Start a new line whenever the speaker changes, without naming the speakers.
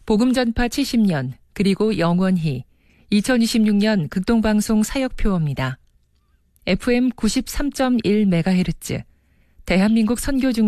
복음전파 70년 그리고 영원히 2026년 극동방송 사역표어입니다. FM 93.1MHz 대한민국 선교중